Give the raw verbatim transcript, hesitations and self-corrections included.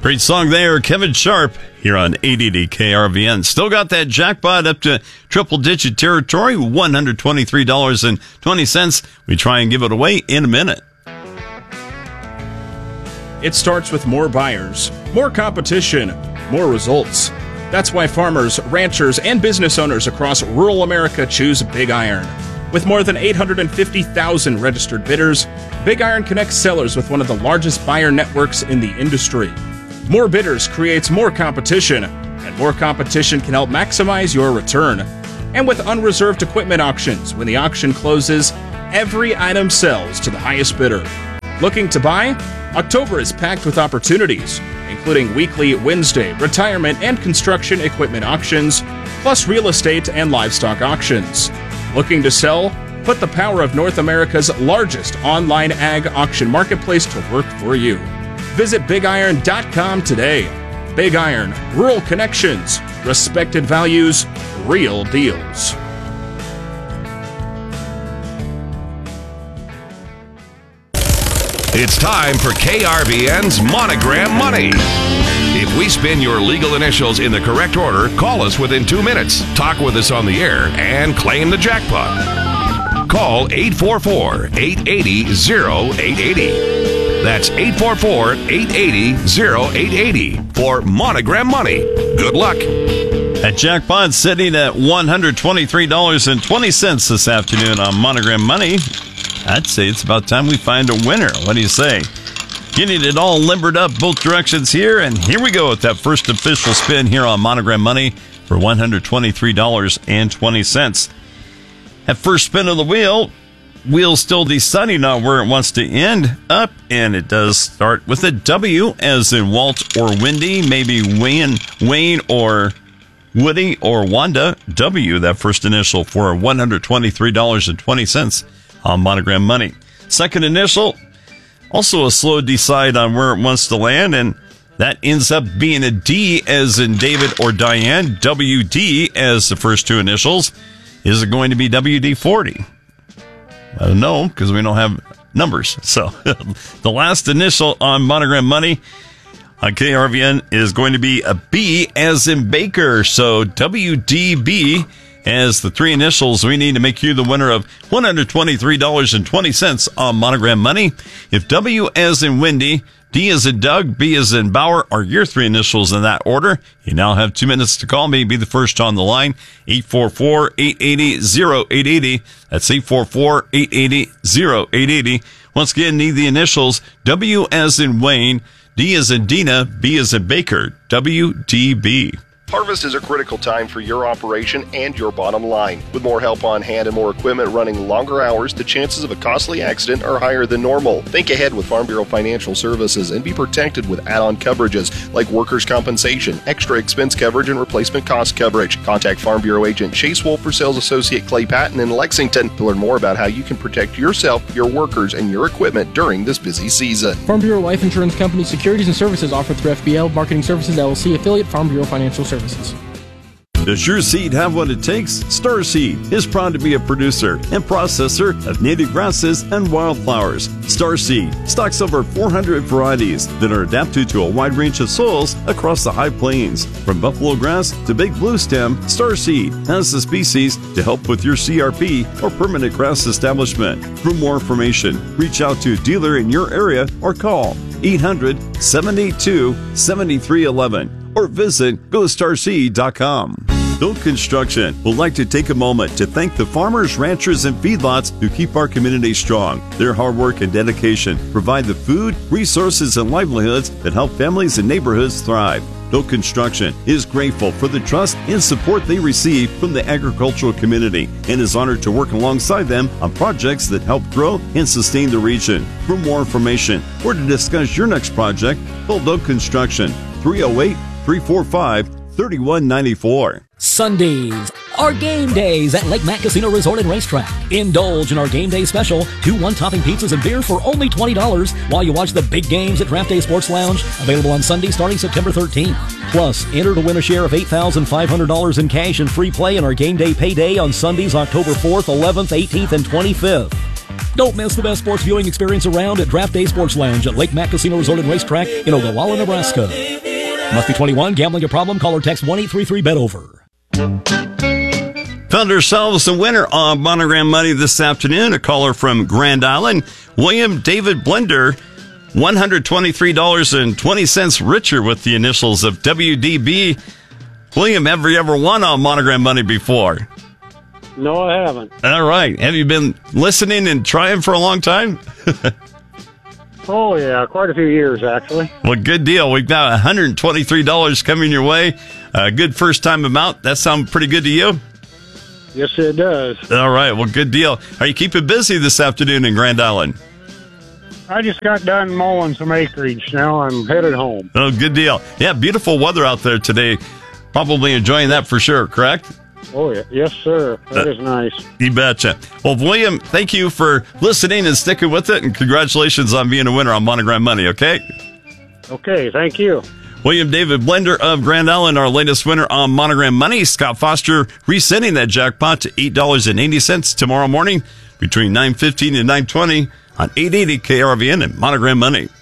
Great song there, Kevin Sharp, here on eight eighty K R V N. Still got that jackpot up to triple-digit territory, one hundred twenty-three dollars and twenty cents. We try and give it away in a minute. It starts with more buyers, more competition, more results. That's why farmers, ranchers, and business owners across rural America choose Big Iron. With more than eight hundred fifty thousand registered bidders, Big Iron connects sellers with one of the largest buyer networks in the industry. More bidders creates more competition, and more competition can help maximize your return. And with unreserved equipment auctions, when the auction closes, every item sells to the highest bidder. Looking to buy? October is packed with opportunities, including weekly Wednesday retirement and construction equipment auctions, plus real estate and livestock auctions. Looking to sell? Put the power of North America's largest online ag auction marketplace to work for you. Visit big iron dot com today. Big Iron, rural connections, respected values, real deals. It's time for K R V N's Monogram Money. If we spin your legal initials in the correct order, call us within two minutes, talk with us on the air, and claim the jackpot. Call eight four four, eight eight zero, zero eight eight zero. That's eight four four, eight eight zero, zero eight eight zero for Monogram Money. Good luck. That jackpot sitting at one hundred twenty-three dollars and twenty cents this afternoon on Monogram Money. I'd say it's about time we find a winner. What do you say? Getting it all limbered up both directions here, and here we go with that first official spin here on Monogram Money for one hundred twenty-three dollars and twenty cents. At first spin of the wheel, wheel still deciding on where it wants to end up, and it does start with a W, as in Walt or Wendy, maybe Wayne, Wayne or Woody or Wanda. W, that first initial, for one hundred twenty-three dollars and twenty cents on Monogram Money. Second initial, also a slow decide on where it wants to land, and that ends up being a D, as in David or Diane. W D as the first two initials. Is it going to be W D forty? I don't know, because we don't have numbers. So the last initial on Monogram Money on K R V N is going to be a B, as in Baker. So W D B as the three initials we need to make you the winner of one hundred twenty-three dollars and twenty cents on Monogram Money. If W as in Wendy, D as in Doug, B as in Bauer are your three initials in that order, you now have two minutes to call me. Be the first on the line. eight four four, eight eight zero, zero eight eight zero. That's eight four four, eight eight zero, zero eight eight zero. Once again, need the initials. W as in Wayne, D as in Dina, B as in Baker. W D B. Harvest is a critical time for your operation and your bottom line. With more help on hand and more equipment running longer hours, the chances of a costly accident are higher than normal. Think ahead with Farm Bureau Financial Services and be protected with add-on coverages like workers' compensation, extra expense coverage, and replacement cost coverage. Contact Farm Bureau agent Chase Wolf or sales associate Clay Patton in Lexington to learn more about how you can protect yourself, your workers, and your equipment during this busy season. Farm Bureau Life Insurance Company securities and services offered through F B L Marketing Services L L C affiliate Farm Bureau Financial Services. Does your seed have what it takes? Starseed is proud to be a producer and processor of native grasses and wildflowers. Starseed stocks over four hundred varieties that are adapted to a wide range of soils across the high plains. From buffalo grass to big blue stem, Starseed has the species to help with your C R P or permanent grass establishment. For more information, reach out to a dealer in your area or call eight hundred, seven eight two, seven three one one. Or visit go starseed dot com. Doak Construction would like to take a moment to thank the farmers, ranchers, and feedlots who keep our community strong. Their hard work and dedication provide the food, resources, and livelihoods that help families and neighborhoods thrive. Doak Construction is grateful for the trust and support they receive from the agricultural community and is honored to work alongside them on projects that help grow and sustain the region. For more information or to discuss your next project, call Doak Construction three oh eight, three four five, three one nine four. Sundays are game days at Lake Mac Casino Resort and Racetrack. Indulge in our game day special, two one-topping pizzas and beer for only twenty dollars while you watch the big games at Draft Day Sports Lounge, available on Sunday starting September thirteenth. Plus, enter to win a share of eight thousand five hundred dollars in cash and free play in our game day payday on Sundays October fourth, eleventh, eighteenth, and twenty-fifth. Don't miss the best sports viewing experience around at Draft Day Sports Lounge at Lake Mac Casino Resort and Racetrack in Ogallala, Nebraska. Must be twenty-one. Gambling a problem? Call or text one eight three three bet over. Found ourselves a winner on Monogram Money this afternoon. A caller from Grand Island, William David Blender, one hundred twenty-three dollars and twenty cents richer with the initials of W D B. William, have you ever won on Monogram Money before? No, I haven't. All right. Have you been listening and trying for a long time? Oh, yeah, quite a few years, actually. Well, good deal. We've got one hundred twenty-three dollars coming your way. A good first-time amount. That sound pretty good to you? Yes, it does. All right. Well, good deal. Are you keeping busy this afternoon in Grand Island? I just got done mowing some acreage. Now I'm headed home. Oh, good deal. Yeah, beautiful weather out there today. Probably enjoying that for sure, correct? Oh, yeah. Yes, sir. That uh, is nice. You betcha. Well, William, thank you for listening and sticking with it, and congratulations on being a winner on Monogram Money, okay? Okay, thank you. William David Blender of Grand Island, our latest winner on Monogram Money. Scott Foster resetting that jackpot to eight dollars and eighty cents tomorrow morning between nine fifteen and nine twenty on eight eighty K R V N and Monogram Money.